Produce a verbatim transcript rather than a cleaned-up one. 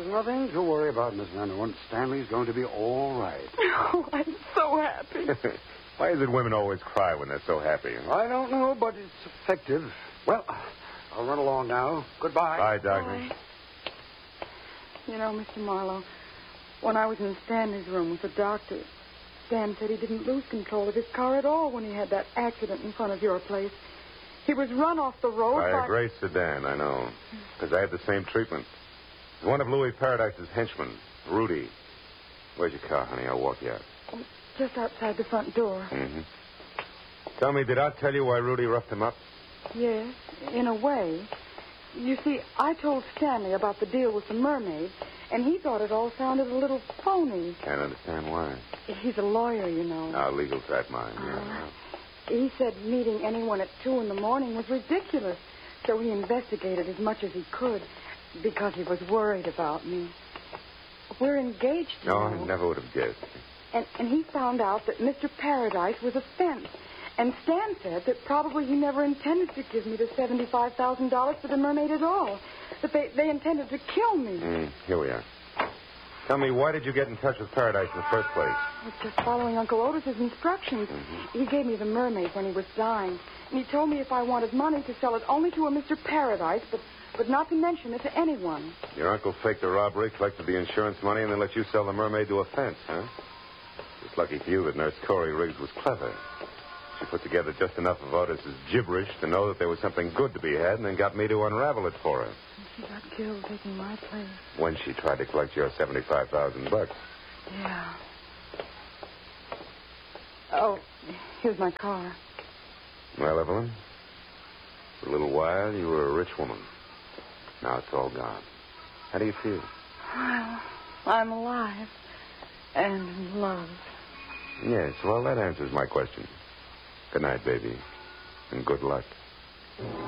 nothing to worry about, Miss Vanderwant. Stanley's going to be all right. Oh, I'm so happy. Why is it women always cry when they're so happy? I don't know, but it's effective. Well, I'll run along now. Goodbye. Bye, Doctor. Bye. You know, Mister Marlowe, when I was in Stanley's room with the doctor, Stan said he didn't lose control of his car at all when he had that accident in front of your place. He was run off the road By by... a great sedan, I know. Because I had the same treatment. One of Louis Paradise's henchmen, Rudy. Where's your car, honey? I'll walk you out. Just outside the front door. Mm-hmm. Tell me, did I tell you why Rudy roughed him up? Yes, in a way. You see, I told Stanley about the deal with the mermaid, and he thought it all sounded a little phony. Can't understand why. He's a lawyer, you know. Our legal type mind, Uh, yeah. He said meeting anyone at two in the morning was ridiculous, so he investigated as much as he could because he was worried about me. We're engaged, you No, know. I never would have guessed. And, and he found out that Mister Paradise was a fence. And Stan said that probably he never intended to give me the seventy-five thousand dollars for the mermaid at all. That they, they intended to kill me. Mm, here we are. Tell me, why did you get in touch with Paradise in the first place? I was just following Uncle Otis's instructions. Mm-hmm. He gave me the mermaid when he was dying. And he told me if I wanted money to sell it only to a Mister Paradise, but, but not to mention it to anyone. Your uncle faked the robbery, collected the insurance money, and then let you sell the mermaid to a fence, huh? It's lucky for you that Nurse Corey Riggs was clever. She put together just enough of Otis's gibberish to know that there was something good to be had and then got me to unravel it for her. And she got killed taking my place. When she tried to collect your seventy-five thousand bucks. Yeah. Oh, here's my car. Well, Evelyn, for a little while you were a rich woman. Now it's all gone. How do you feel? Well, I'm alive and in love. Yes, well, that answers my question. Good night, baby, and good luck.